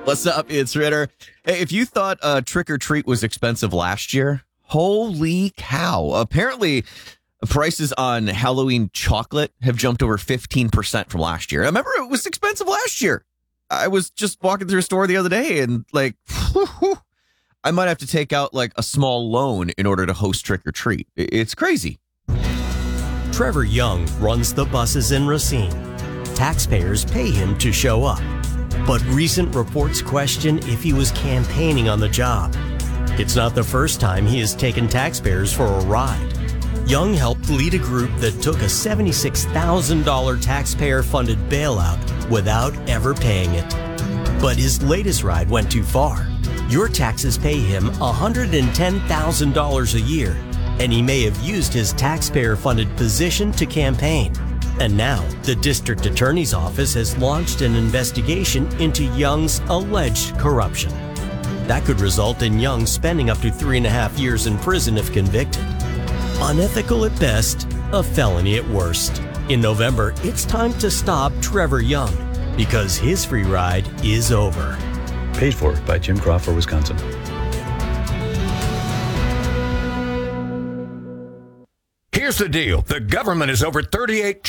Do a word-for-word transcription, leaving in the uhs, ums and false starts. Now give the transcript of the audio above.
What's up? It's Ritter. Hey, if you thought uh, Trick or Treat was expensive last year, holy cow. Apparently, prices on Halloween chocolate have jumped over fifteen percent from last year. I remember it was expensive last year. I was just walking through a store the other day and like, whew, whew, I might have to take out like a small loan in order to host Trick or Treat. It's crazy. Trevor Young runs the buses in Racine. Taxpayers pay him to show up. But recent reports question if he was campaigning on the job. It's not the first time he has taken taxpayers for a ride. Young helped lead a group that took a seventy-six thousand dollars taxpayer-funded bailout without ever paying it. But his latest ride went too far. Your taxes pay him one hundred ten thousand dollars a year, and he may have used his taxpayer-funded position to campaign. And now, the district attorney's office has launched an investigation into Young's alleged corruption. That could result in Young spending up to three and a half years in prison if convicted. Unethical at best, a felony at worst. In November, it's time to stop Trevor Young because his free ride is over. Paid for by Jim Crawford, Wisconsin. Here's the deal. The government is over thirty-eight